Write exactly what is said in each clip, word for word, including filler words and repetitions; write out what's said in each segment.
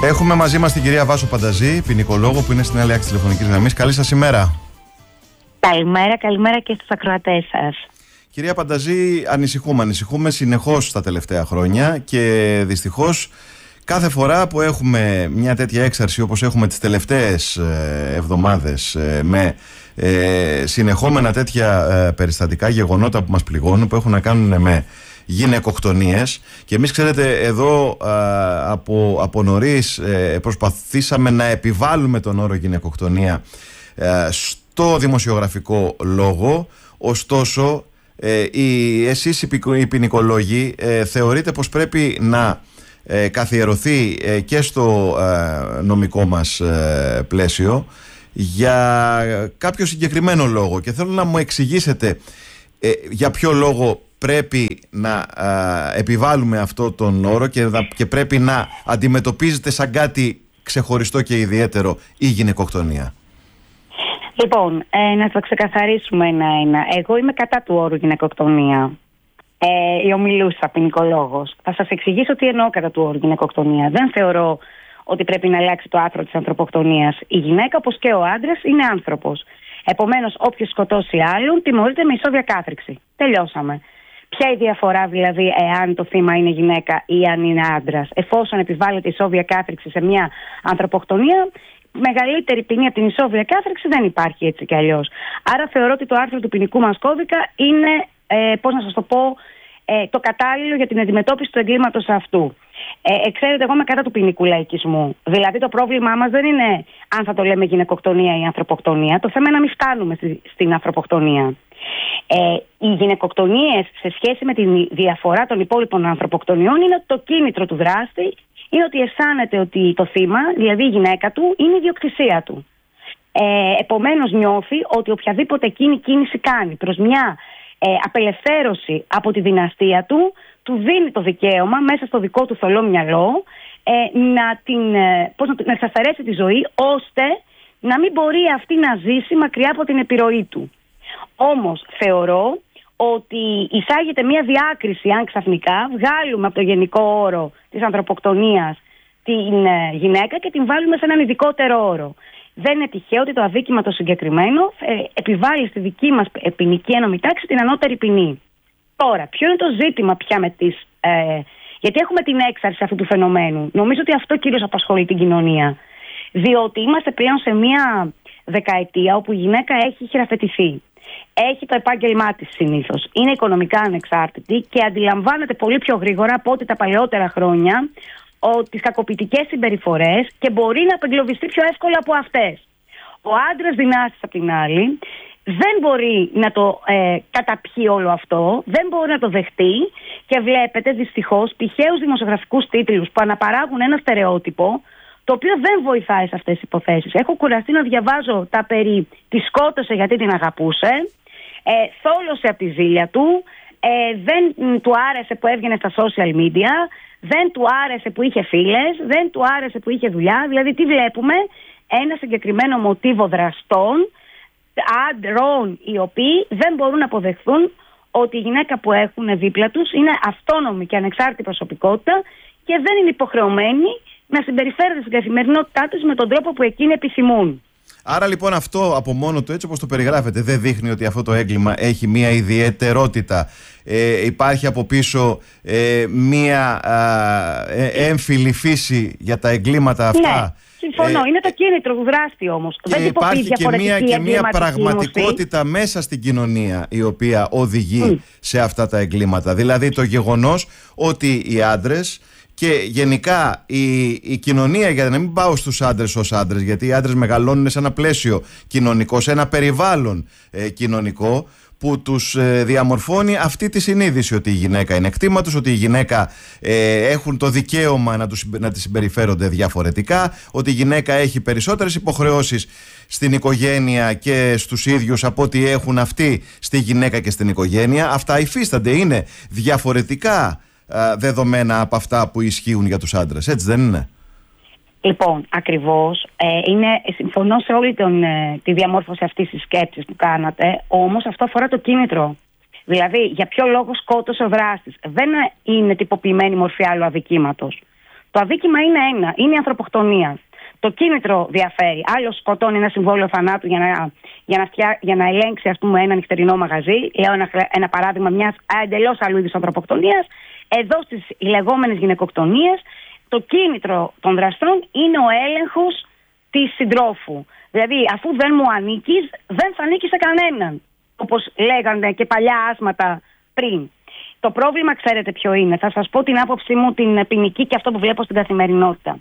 Έχουμε μαζί μας την κυρία Βάσο Πανταζή, ποινικολόγο, που είναι στην άλλη άκρη τηλεφωνικής γραμμής. Καλή σας ημέρα. Καλημέρα, καλημέρα και στους ακροατές σας. Κυρία Πανταζή, ανησυχούμε, ανησυχούμε συνεχώς τα τελευταία χρόνια και δυστυχώς κάθε φορά που έχουμε μια τέτοια έξαρση όπως έχουμε τις τελευταίες εβδομάδες με ε, συνεχόμενα τέτοια ε, περιστατικά, γεγονότα που μας πληγώνουν, που έχουν να κάνουν με γυναικοκτονίες, και εμείς ξέρετε εδώ α, από, από νωρίς ε, προσπαθήσαμε να επιβάλλουμε τον όρο γυναικοκτονία ε, στο δημοσιογραφικό λόγο. Ωστόσο ε, οι, εσείς οι ποινικολόγοι ε, θεωρείτε πως πρέπει να ε, καθιερωθεί ε, και στο ε, νομικό μας ε, πλαίσιο για κάποιο συγκεκριμένο λόγο, και θέλω να μου εξηγήσετε ε, για ποιο λόγο πρέπει να α, επιβάλλουμε αυτό τον όρο και, και πρέπει να αντιμετωπίζεται σαν κάτι ξεχωριστό και ιδιαίτερο η γυναικοκτονία. Λοιπόν, ε, να το ξεκαθαρίσουμε ένα-ένα. Εγώ είμαι κατά του όρου γυναικοκτονία. Ε, η ομιλούσα ποινικολόγος. Θα σας εξηγήσω τι εννοώ κατά του όρου γυναικοκτονία. Δεν θεωρώ ότι πρέπει να αλλάξει το άρθρο της ανθρωποκτονίας. Η γυναίκα, όπως και ο άντρας, είναι άνθρωπος. Επομένως, όποιος σκοτώσει άλλον τιμωρείται με ισόβια κάθριξη. Τελειώσαμε. Ποια η διαφορά δηλαδή εάν το θύμα είναι γυναίκα ή αν είναι άντρας? Εφόσον επιβάλλεται ισόβια κάθριξη σε μια ανθρωποκτονία, μεγαλύτερη ποινή από την ισόβια κάθριξη δεν υπάρχει, έτσι κι αλλιώς. Άρα θεωρώ ότι το άρθρο του ποινικού μας κώδικα είναι, ε, πώς να σας το πω, ε, το κατάλληλο για την αντιμετώπιση του εγκλήματος αυτού. Ε, ξέρετε, εγώ είμαι κατά του ποινικού λαϊκισμού. Δηλαδή, το πρόβλημά μας δεν είναι αν θα το λέμε γυναικοκτονία ή ανθρωποκτονία. Το θέμα είναι να μην φτάνουμε στη, στην ανθρωποκτονία. Ε, οι γυναικοκτονίες σε σχέση με τη διαφορά των υπόλοιπων ανθρωποκτονιών είναι ότι το κίνητρο του δράστη είναι ότι αισθάνεται ότι το θύμα, δηλαδή η γυναίκα του, είναι η ιδιοκτησία του. Ε, επομένως, νιώθει ότι οποιαδήποτε εκείνη κίνηση κάνει προς μια ε, απελευθέρωση από τη δυναστεία του, του δίνει το δικαίωμα μέσα στο δικό του θολό μυαλό ε, να, την, ε, πώς να, να εξαφαιρέσει τη ζωή, ώστε να μην μπορεί αυτή να ζήσει μακριά από την επιρροή του. Όμως θεωρώ ότι εισάγεται μια διάκριση αν ξαφνικά βγάλουμε από το γενικό όρο της ανθρωποκτονίας την ε, γυναίκα και την βάλουμε σε έναν ειδικότερο όρο. Δεν είναι τυχαίο ότι το αδίκημα το συγκεκριμένο ε, επιβάλλει στη δική μας ποινική ένομη τάξη την ανώτερη ποινή. Τώρα, ποιο είναι το ζήτημα πια με τις... Ε, γιατί έχουμε την έξαρση αυτού του φαινομένου. Νομίζω ότι αυτό κυρίως απασχολεί την κοινωνία. Διότι είμαστε πλέον σε μια δεκαετία όπου η γυναίκα έχει χειραφετηθεί. Έχει το επάγγελμά της συνήθως. Είναι οικονομικά ανεξάρτητη και αντιλαμβάνεται πολύ πιο γρήγορα από ό,τι τα παλαιότερα χρόνια τις κακοποιητικές συμπεριφορές και μπορεί να απεγκλωβιστεί πιο εύκολα από αυτές. Ο άντρας δυνάστης απ' την άλλη δεν μπορεί να το ε, καταπιεί όλο αυτό, δεν μπορεί να το δεχτεί και βλέπετε δυστυχώς πηχαίους δημοσιογραφικούς τίτλους που αναπαράγουν ένα στερεότυπο το οποίο δεν βοηθάει σε αυτές τις υποθέσεις. Έχω κουραστεί να διαβάζω τα περί «τη σκότωσε γιατί την αγαπούσε», ε, «θόλωσε από τη ζήλια του», ε, «δεν του άρεσε που έβγαινε στα social media», «δεν του άρεσε που είχε φίλες», «δεν του άρεσε που είχε δουλειά». Δηλαδή τι βλέπουμε? Ένα συγκεκριμένο μοτίβο δραστών, άντρων οι οποίοι δεν μπορούν να αποδεχθούν ότι η γυναίκα που έχουν δίπλα τους είναι αυτόνομη και ανεξάρτητη προσωπικότητα και δεν είναι υποχρεωμένη να συμπεριφέρονται στην καθημερινότητά τους με τον τρόπο που εκείνοι επιθυμούν. Άρα λοιπόν αυτό από μόνο του, έτσι όπως το περιγράφετε, δεν δείχνει ότι αυτό το έγκλημα έχει μία ιδιαιτερότητα? Ε, υπάρχει από πίσω ε, μία ε, έμφυλη φύση για τα εγκλήματα αυτά? Ναι. Συμφωνώ, ε, είναι το κίνητρο του δράστη όμως. Και δεν υπάρχει και μία, και μία πραγματικότητα μορφή μέσα στην κοινωνία η οποία οδηγεί mm. σε αυτά τα εγκλήματα. Δηλαδή το γεγονός ότι οι άντρες και γενικά η, η κοινωνία, για να μην πάω στους άντρες ως άντρες, γιατί οι άντρες μεγαλώνουν σε ένα πλαίσιο κοινωνικό, σε ένα περιβάλλον ε, κοινωνικό που τους ε, διαμορφώνει αυτή τη συνείδηση ότι η γυναίκα είναι κτήμα τους, ότι η γυναίκα ε, έχουν το δικαίωμα να, τους, να τη συμπεριφέρονται διαφορετικά, ότι η γυναίκα έχει περισσότερες υποχρεώσεις στην οικογένεια και στους ίδιους από ό,τι έχουν αυτοί στη γυναίκα και στην οικογένεια. Αυτά υφίστανται, είναι διαφορετικά α, δεδομένα από αυτά που ισχύουν για τους άντρες, έτσι δεν είναι? Λοιπόν, ακριβώς. Ε, είναι, συμφωνώ σε όλη τον, ε, τη διαμόρφωση αυτής της σκέψης που κάνατε, όμως αυτό αφορά το κίνητρο. Δηλαδή, για ποιο λόγο σκότωσε ο δράστης? Δεν είναι τυποποιημένη μορφή άλλου αδικήματος. Το αδίκημα είναι ένα, είναι η ανθρωποκτονία. Το κίνητρο διαφέρει. Άλλος σκοτώνει ένα συμβόλαιο θανάτου για να, για να, φτιά, για να ελέγξει, ας πούμε, ένα νυχτερινό μαγαζί. Λέω ένα, ένα παράδειγμα μιας εντελώς άλλου είδους ανθρωποκτονίας. Εδώ στις λεγόμενες γυναικοκτονίες, το κίνητρο των δραστών είναι ο έλεγχος της συντρόφου. Δηλαδή, αφού δεν μου ανήκεις, δεν θα ανήκεις σε κανέναν. Όπως λέγανε και παλιά άσματα πριν. Το πρόβλημα, ξέρετε ποιο είναι? Θα σας πω την άποψή μου, την ποινική και αυτό που βλέπω στην καθημερινότητα.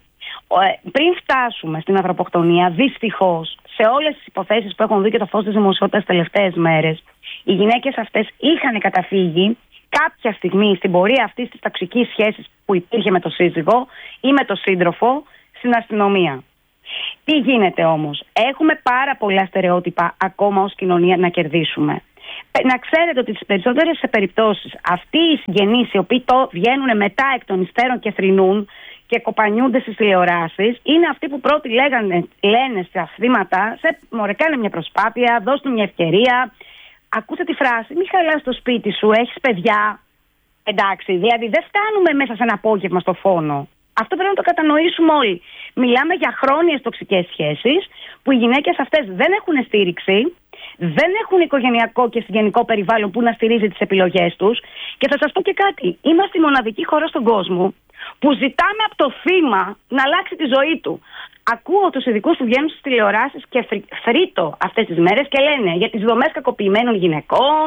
Πριν φτάσουμε στην ανθρωποκτονία, δυστυχώς, σε όλες τις υποθέσεις που έχουν δει και το φως της δημοσιότητας τις τελευταίες μέρες, οι γυναίκες αυτές είχαν καταφύγει κάποια στιγμή στην πορεία αυτής της ταξικής σχέσης που υπήρχε με το σύζυγο ή με το σύντροφο στην αστυνομία. Τι γίνεται όμως? Έχουμε πάρα πολλά στερεότυπα ακόμα ως κοινωνία να κερδίσουμε. Να ξέρετε ότι στις περισσότερες περιπτώσεις αυτοί οι συγγενείς οι οποίοι το βγαίνουν μετά εκ των υστέρων και θρηνούν και κοπανιούνται στις τηλεοράσεις, είναι αυτοί που πρώτοι λέγανε, λένε στα θύματα, σε μωρέ, κάνε μια προσπάθεια, δώσ' του μια ευκαιρία. Ακούστε τη φράση, μη χαλάς το σπίτι σου, έχεις παιδιά. Εντάξει, δηλαδή δεν φτάνουμε μέσα σε ένα απόγευμα στο φόνο. Αυτό πρέπει να το κατανοήσουμε όλοι. Μιλάμε για χρόνιες τοξικές σχέσεις που οι γυναίκες αυτές δεν έχουν στήριξη, δεν έχουν οικογενειακό και συγγενικό περιβάλλον που να στηρίζει τις επιλογές τους. Και θα σας πω και κάτι. Είμαστε η μοναδική χώρα στον κόσμο που ζητάμε από το θύμα να αλλάξει τη ζωή του. Ακούω τους ειδικούς που βγαίνουν στις τηλεοράσεις και φρίτω αυτές τις μέρες και λένε για τις δομές κακοποιημένων γυναικών,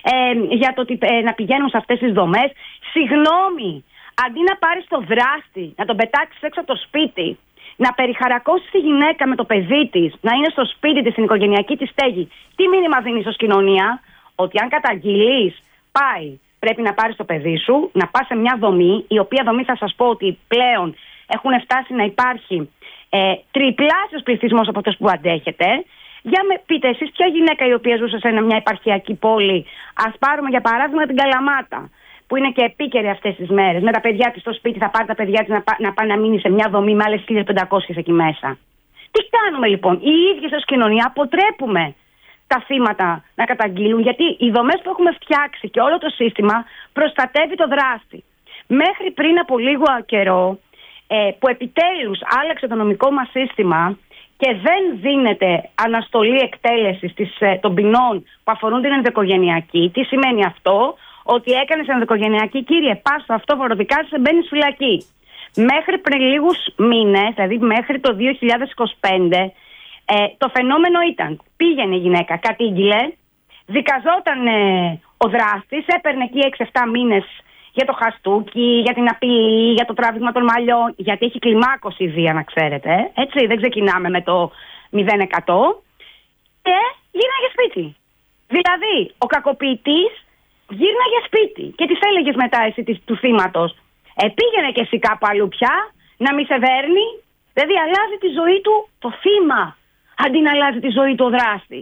ε, για το ότι ε, να πηγαίνουν σε αυτές τις δομές. Συγγνώμη, αντί να πάρεις το δράστη, να τον πετάξεις έξω από το σπίτι, να περιχαρακώσεις τη γυναίκα με το παιδί της, να είναι στο σπίτι της, στην οικογενειακή της στέγη, τι μήνυμα δίνεις ως κοινωνία? Ότι αν καταγγείλεις, πάει. Πρέπει να πάρεις το παιδί σου, να πας σε μια δομή, η οποία δομή θα σας πω ότι πλέον έχουν φτάσει να υπάρχει ε, τριπλάσιος πληθυσμός από αυτός που αντέχετε. Για με πείτε εσείς ποια γυναίκα η οποία ζούσε σε μια επαρχιακή πόλη, ας πάρουμε για παράδειγμα την Καλαμάτα, που είναι και επίκαιρη αυτές τις μέρες, με τα παιδιά της στο σπίτι, θα πάρει τα παιδιά της να, πά, να πάει να μείνει σε μια δομή με άλλες χίλιες πεντακόσιες εκεί μέσα. Τι κάνουμε λοιπόν? Οι ίδιες ως κοινωνία αποτρέπουμε τα θύματα να καταγγείλουν, γιατί οι δομές που έχουμε φτιάξει και όλο το σύστημα προστατεύει το δράστη. Μέχρι πριν από λίγο καιρό, ε, που επιτέλους άλλαξε το νομικό μας σύστημα και δεν δίνεται αναστολή εκτέλεσης της, ε, των ποινών που αφορούν την ενδοοικογενειακή. Τι σημαίνει αυτό? Ότι έκανες ενδοοικογενειακή, κύριε, πας στο αυτό, φοροδικάζεσαι, μπαίνεις φυλακή. Μέχρι πριν λίγους μήνες, δηλαδή μέχρι το δύο χιλιάδες είκοσι πέντε, ε, το φαινόμενο ήταν, πήγαινε η γυναίκα, κατήγγειλε, δικαζόταν ε, ο δράστης, έπαιρνε εκεί έξι εφτά μήνες για το χαστούκι, για την απειλή, για το τράβηγμα των μαλλιών, γιατί έχει κλιμάκωση η βία, να ξέρετε. Έτσι, δεν ξεκινάμε με το μηδέν τοις εκατό. Και γύρναγε σπίτι. Δηλαδή, ο κακοποιητής γύρναγε σπίτι. Και τι έλεγες μετά εσύ της, του θύματος? Ε, πήγαινε και εσύ κάπου αλλού πια, να μη σε δέρνει. Δηλαδή, αλλάζει τη ζωή του το θύμα, αντί να αλλάζει τη ζωή του ο δράστης.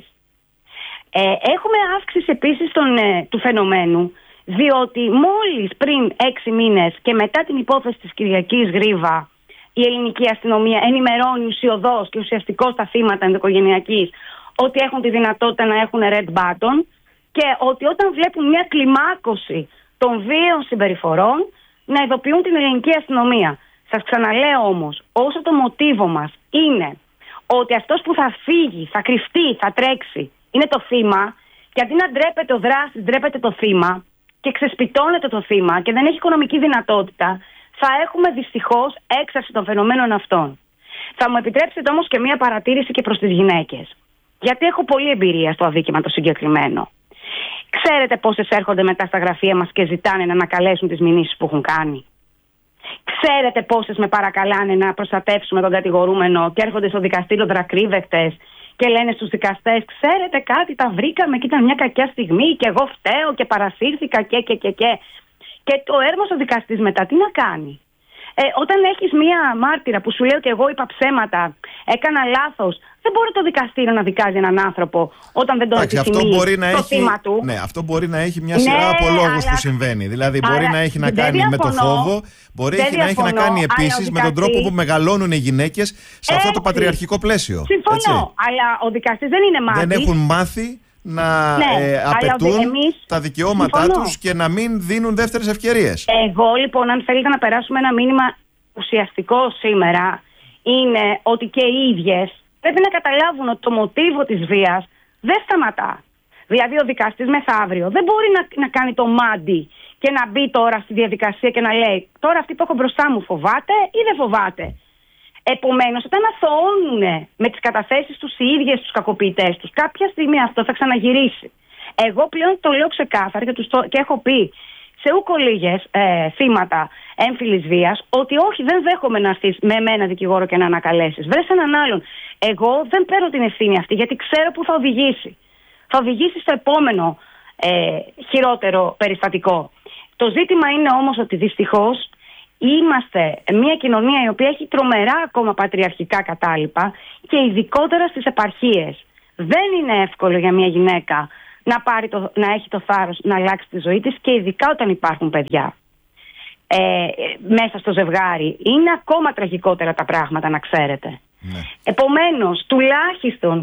Ε, έχουμε αύξηση επίσης των, ε, του φαινομένου, διότι μόλις πριν έξι μήνες και μετά την υπόθεση της Κυριακής Γρίβα, η ελληνική αστυνομία ενημερώνει ουσιοδός και ουσιαστικώς τα θύματα ενδοοικογενειακής ότι έχουν τη δυνατότητα να έχουν red button και ότι όταν βλέπουν μια κλιμάκωση των βίαιων συμπεριφορών να ειδοποιούν την ελληνική αστυνομία. Σας ξαναλέω όμως, όσο το μοτίβο μας είναι ότι αυτός που θα φύγει, θα κρυφτεί, θα τρέξει είναι το θύμα, και αντί να ντρέπεται ο δράστης, ντρέπεται το θύμα και ξεσπιτώνεται το θύμα και δεν έχει οικονομική δυνατότητα, θα έχουμε δυστυχώς έξαρση των φαινομένων αυτών. Θα μου επιτρέψετε όμως και μία παρατήρηση και προς τις γυναίκες. Γιατί έχω πολλή εμπειρία στο αδίκημα το συγκεκριμένο. Ξέρετε πόσες έρχονται μετά στα γραφεία μας και ζητάνε να ανακαλέσουν τις μηνύσεις που έχουν κάνει? Ξέρετε πόσες με παρακαλάνε να προστατεύσουμε τον κατηγορούμενο και έρχονται στο δικαστήριο δρακρύβευτες και λένε στους δικαστές, ξέρετε κάτι, τα βρήκαμε και ήταν μια κακιά στιγμή και εγώ φταίω και παρασύρθηκα και και και και. Και το έρμος ο δικαστής μετά τι να κάνει? Ε, όταν έχεις μία μάρτυρα που σου λέει ότι εγώ είπα ψέματα, έκανα λάθος, δεν μπορεί το δικαστήριο να δικάζει έναν άνθρωπο όταν δεν το επιθυμεί το θύμα του. Ναι, αυτό μπορεί να έχει μια σειρά ναι, από λόγους αλλά... που συμβαίνει. Δηλαδή μπορεί αλλά... να έχει να κάνει διαφωνώ, με το φόβο, μπορεί έχει να έχει να κάνει επίσης με τον τρόπο που μεγαλώνουν οι γυναίκες σε αυτό το πατριαρχικό πλαίσιο. Συμφωνώ, έτσι. Αλλά ο δικαστής δεν είναι μάθης. Δεν έχουν μάθει να ναι, ε, απαιτούν εμείς... τα δικαιώματά συμφωνώ. τους και να μην δίνουν δεύτερες ευκαιρίες. Εγώ λοιπόν, αν θέλετε να περάσουμε ένα μήνυμα ουσιαστικό σήμερα είναι ότι και οι ίδιες πρέπει να καταλάβουν ότι το μοτίβο της βίας δεν σταματά. Δηλαδή ο δικαστής μεθαύριο δεν μπορεί να, να κάνει το μάντι και να μπει τώρα στη διαδικασία και να λέει τώρα αυτή που έχω μπροστά μου φοβάται ή δεν φοβάται. Επομένως, όταν αθωώνουν με τις καταθέσεις τους οι ίδιες τους κακοποιητές τους, κάποια στιγμή αυτό θα ξαναγυρίσει. Εγώ πλέον το λέω ξεκάθαρα και, τους το, και έχω πει σε ούκο λίγες ε, θύματα έμφυλης βίας ότι όχι, δεν δέχομαι να έρθεις με εμένα δικηγόρο και να ανακαλέσεις. Βρες έναν άλλον. Εγώ δεν παίρνω την ευθύνη αυτή γιατί ξέρω που θα οδηγήσει. Θα οδηγήσει στο επόμενο ε, χειρότερο περιστατικό. Το ζήτημα είναι όμως ότι δυστυχώς είμαστε μια κοινωνία η οποία έχει τρομερά ακόμα πατριαρχικά κατάλοιπα και ειδικότερα στις επαρχίες. Δεν είναι εύκολο για μια γυναίκα να, πάρει το, να έχει το θάρρος να αλλάξει τη ζωή της και ειδικά όταν υπάρχουν παιδιά ε, μέσα στο ζευγάρι. Είναι ακόμα τραγικότερα τα πράγματα, να ξέρετε. Ναι. Επομένως, τουλάχιστον